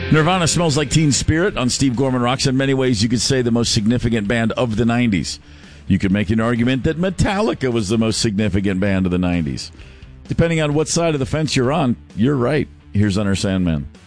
Nirvana Smells Like Teen Spirit on Steve Gorman Rocks. In many ways, you could say the most significant band of the 90s. You could make an argument that Metallica was the most significant band of the 90s. Depending on what side of the fence you're on, you're right. Here's Enter Sandman.